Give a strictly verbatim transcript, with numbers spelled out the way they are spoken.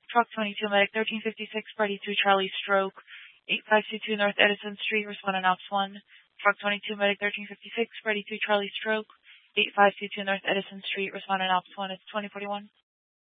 Truck twenty-two, Medic thirteen fifty-six, Freddy two, Charlie Stroke, eight five two two North Edison Street, responding Ops one. Truck twenty-two, Medic thirteen fifty-six, Freddy two, Charlie Stroke, eight five two two North Edison Street, responding Ops one. It's twenty forty-one.